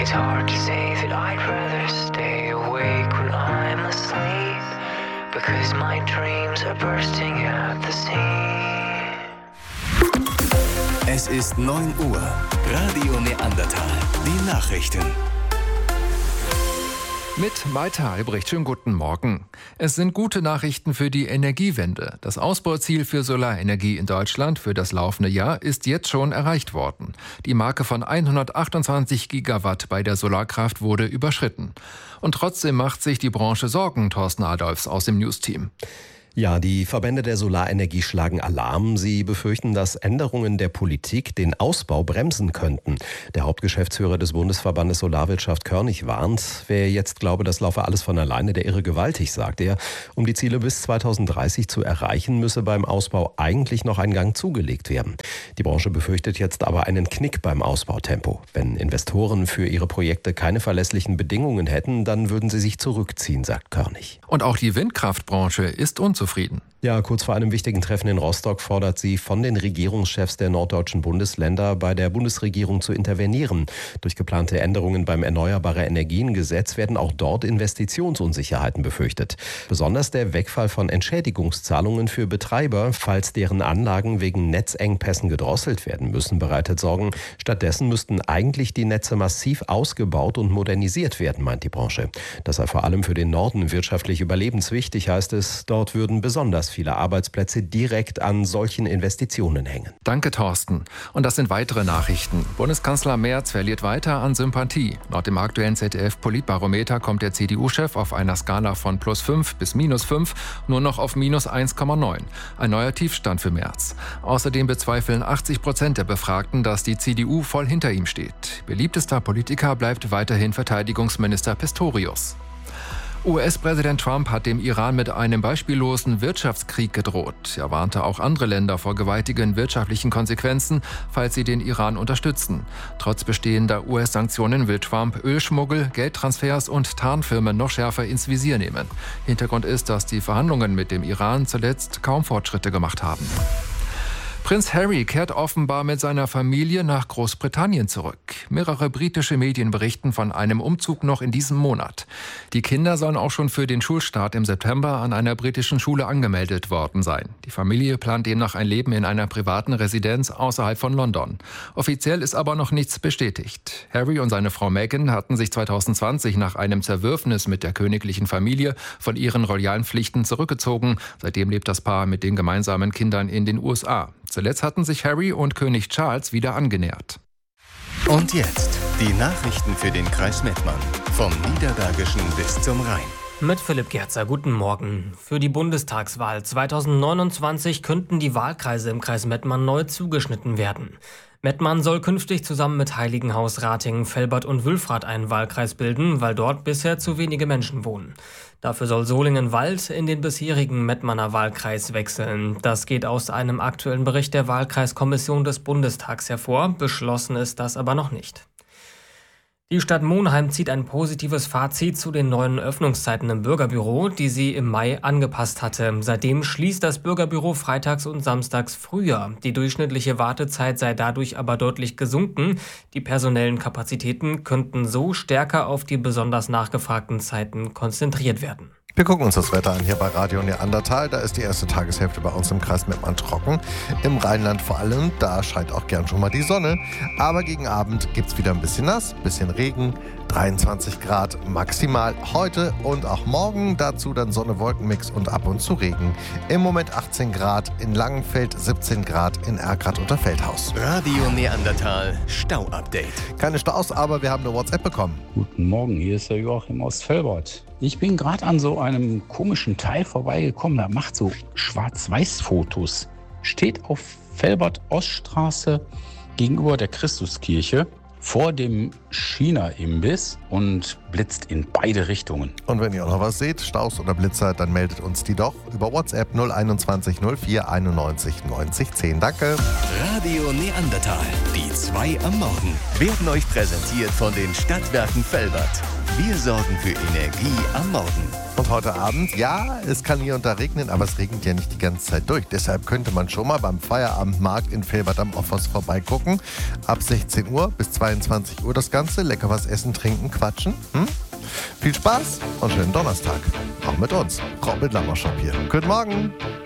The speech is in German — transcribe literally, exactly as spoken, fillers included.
It's hard to say that I'd rather stay awake when I'm asleep, because my dreams are bursting at the seams. Es ist neun Uhr. Radio Neandertal. Die Nachrichten. Mit Maita Albrecht, schönen guten Morgen. Es sind gute Nachrichten für die Energiewende. Das Ausbauziel für Solarenergie in Deutschland für das laufende Jahr ist jetzt schon erreicht worden. Die Marke von hundertachtundzwanzig Gigawatt bei der Solarkraft wurde überschritten. Und trotzdem macht sich die Branche Sorgen, Thorsten Adolfs aus dem News-Team. Ja, die Verbände der Solarenergie schlagen Alarm. Sie befürchten, dass Änderungen der Politik den Ausbau bremsen könnten. Der Hauptgeschäftsführer des Bundesverbandes Solarwirtschaft Körnig warnt. Wer jetzt glaube, das laufe alles von alleine, der irre gewaltig, sagt er. Um die Ziele bis zweitausenddreißig zu erreichen, müsse beim Ausbau eigentlich noch ein Gang zugelegt werden. Die Branche befürchtet jetzt aber einen Knick beim Ausbautempo. Wenn Investoren für ihre Projekte keine verlässlichen Bedingungen hätten, dann würden sie sich zurückziehen, sagt Körnig. Und auch die Windkraftbranche ist unzufrieden. Ja, kurz vor einem wichtigen Treffen in Rostock fordert sie von den Regierungschefs der norddeutschen Bundesländer, bei der Bundesregierung zu intervenieren. Durch geplante Änderungen beim Erneuerbare-Energien-Gesetz werden auch dort Investitionsunsicherheiten befürchtet. Besonders der Wegfall von Entschädigungszahlungen für Betreiber, falls deren Anlagen wegen Netzengpässen gedrosselt werden müssen, bereitet Sorgen. Stattdessen müssten eigentlich die Netze massiv ausgebaut und modernisiert werden, meint die Branche. Das sei vor allem für den Norden wirtschaftlich überlebenswichtig, heißt es. Dort würden besonders viele Arbeitsplätze direkt an solchen Investitionen hängen. Danke, Thorsten. Und das sind weitere Nachrichten. Bundeskanzler Merz verliert weiter an Sympathie. Laut dem aktuellen Z D F-Politbarometer kommt der C D U-Chef auf einer Skala von plus fünf bis minus fünf nur noch auf minus eins Komma neun. Ein neuer Tiefstand für Merz. Außerdem bezweifeln achtzig Prozent der Befragten, dass die C D U voll hinter ihm steht. Beliebtester Politiker bleibt weiterhin Verteidigungsminister Pistorius. U S-Präsident Trump hat dem Iran mit einem beispiellosen Wirtschaftskrieg gedroht. Er warnte auch andere Länder vor gewaltigen wirtschaftlichen Konsequenzen, falls sie den Iran unterstützen. Trotz bestehender U S-Sanktionen will Trump Ölschmuggel, Geldtransfers und Tarnfirmen noch schärfer ins Visier nehmen. Hintergrund ist, dass die Verhandlungen mit dem Iran zuletzt kaum Fortschritte gemacht haben. Prinz Harry kehrt offenbar mit seiner Familie nach Großbritannien zurück. Mehrere britische Medien berichten von einem Umzug noch in diesem Monat. Die Kinder sollen auch schon für den Schulstart im September an einer britischen Schule angemeldet worden sein. Die Familie plant demnach ein Leben in einer privaten Residenz außerhalb von London. Offiziell ist aber noch nichts bestätigt. Harry und seine Frau Meghan hatten sich zweitausendzwanzig nach einem Zerwürfnis mit der königlichen Familie von ihren royalen Pflichten zurückgezogen. Seitdem lebt das Paar mit den gemeinsamen Kindern in den U S A. Zuletzt hatten sich Harry und König Charles wieder angenähert. Und jetzt die Nachrichten für den Kreis Mettmann. Vom Niederbergischen bis zum Rhein. Mit Philipp Gerzer, guten Morgen. Für die Bundestagswahl zweitausendneunundzwanzig könnten die Wahlkreise im Kreis Mettmann neu zugeschnitten werden. Mettmann soll künftig zusammen mit Heiligenhaus, Ratingen, Velbert und Wülfrath einen Wahlkreis bilden, weil dort bisher zu wenige Menschen wohnen. Dafür soll Solingen-Wald in den bisherigen Mettmanner Wahlkreis wechseln. Das geht aus einem aktuellen Bericht der Wahlkreiskommission des Bundestags hervor. Beschlossen ist das aber noch nicht. Die Stadt Monheim zieht ein positives Fazit zu den neuen Öffnungszeiten im Bürgerbüro, die sie im Mai angepasst hatte. Seitdem schließt das Bürgerbüro freitags und samstags früher. Die durchschnittliche Wartezeit sei dadurch aber deutlich gesunken. Die personellen Kapazitäten könnten so stärker auf die besonders nachgefragten Zeiten konzentriert werden. Wir gucken uns das Wetter an hier bei Radio Neandertal. Da ist die erste Tageshälfte bei uns im Kreis Mettmann trocken. Im Rheinland vor allem, da scheint auch gern schon mal die Sonne. Aber gegen Abend gibt's wieder ein bisschen nass, bisschen Regen. dreiundzwanzig Grad maximal heute und auch morgen. Dazu dann Sonne-Wolkenmix und ab und zu Regen. Im Moment achtzehn Grad in Langenfeld, siebzehn Grad in Erkrath unter Feldhaus. Radio Neandertal Stau-Update. Keine Staus, aber wir haben eine WhatsApp bekommen. Guten Morgen, hier ist der Joachim aus Velbert. Ich bin gerade an so einem komischen Teil vorbeigekommen, da macht so Schwarz-Weiß-Fotos. Steht auf Velbert Oststraße gegenüber der Christuskirche vor dem China-Imbiss und blitzt in beide Richtungen. Und wenn ihr auch noch was seht, Staus oder Blitzer, dann meldet uns die doch über WhatsApp null einundzwanzig null vier einundneunzig neunzig zehn. Danke. Radio Neandertal, die zwei am Morgen, werden euch präsentiert von den Stadtwerken Velbert. Wir sorgen für Energie am Morgen. Und heute Abend, ja, es kann hier und da regnen, aber es regnet ja nicht die ganze Zeit durch. Deshalb könnte man schon mal beim Feierabendmarkt in Velbert am Offers vorbeigucken. Ab sechzehn Uhr bis zweiundzwanzig Uhr das Ganze. Lecker was essen, trinken, quatschen. Hm? Viel Spaß und schönen Donnerstag. Auch mit uns. Robin Lammershop hier. Guten Morgen.